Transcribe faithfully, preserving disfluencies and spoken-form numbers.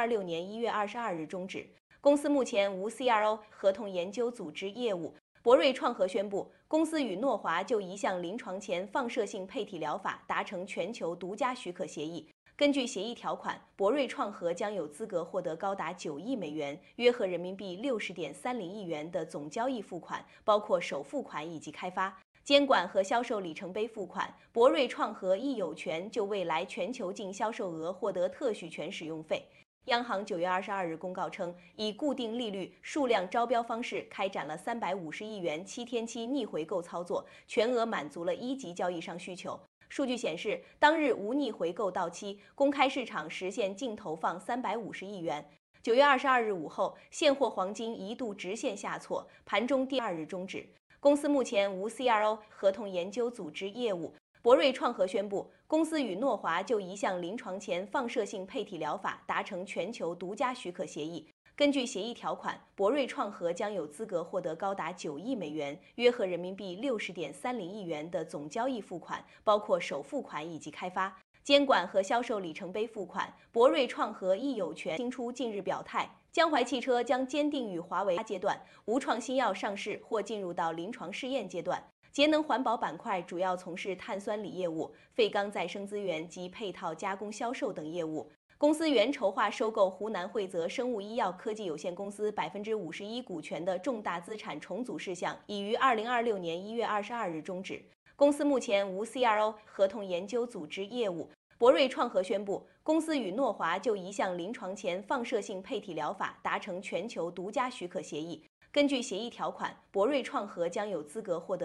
二六年一月二十二日终止，公司目前无 C R O 合同研究组织业务。博瑞创合宣布，公司与诺华就一项临床前放射性配体疗法达成全球独家许可协议。根据协议条款，博瑞创合将有资格获得高达九亿美元（约合人民币六十点三零亿元）的总交易付款，包括首付款以及开发、监管和销售里程碑付款。博瑞创合亦有权就未来全球净销售额获得特许权使用费。央行九月二十二日公告称，以固定利率数量招标方式开展了三百五十亿元七天期逆回购操作，全额满足了一级交易商需求。数据显示，当日无逆回购到期，公开市场实现净投放三百五十亿元。九月二十二日午后，现货黄金一度直线下挫，盘中第二日终止。公司目前无 C R O 合同研究组织业务。博瑞创合宣布，公司与诺华就一项临床前放射性配体疗法达成全球独家许可协议。根据协议条款，博瑞创合将有资格获得高达九亿美元（约合人民币六十点三零亿元）的总交易付款，包括首付款以及开发、监管和销售里程碑付款。博瑞创合亦有权新出近日表态，江淮汽车将坚定与华为阶段，无创新药上市或进入到临床试验阶段。节能环保板块主要从事碳酸锂业务、废钢再生资源及配套加工销售等业务。公司原筹划收购湖南惠泽生物医药科技有限公司百分之五十一股权的重大资产重组事项，已于二零二六年一月二十二日终止。公司目前无 C R O 合同研究组织业务。博瑞创合宣布，公司与诺华就一项临床前放射性配体疗法达成全球独家许可协议。根据协议条款，博瑞创合将有资格获得